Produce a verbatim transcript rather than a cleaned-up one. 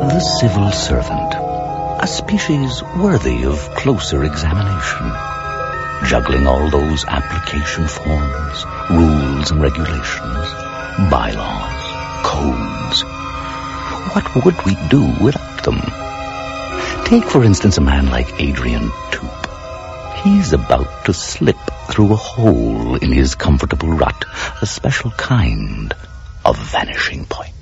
The civil servant, a species worthy of closer examination, juggling all those application forms, rules and regulations, bylaws, codes. What would we do without them? Take, for instance, a man like Adrian Toop. He's about to slip through a hole in his comfortable rut, a special kind of vanishing point.